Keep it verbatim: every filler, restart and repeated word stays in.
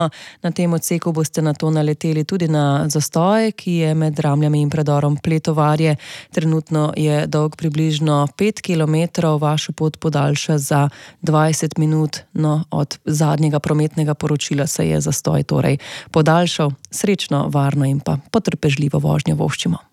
Na tem odseku boste nato naleteli tudi na zastoj, ki je med Ramljami in predorom Pletovarje. Trenutno je dolg približno pet kilometrov, vašo pot podaljša za dvajset minut, no od zadnjega prometnega poročila se je zastoj torej podaljšal. Srečno, varno in pa potrpežljivo vožnjo voščimo.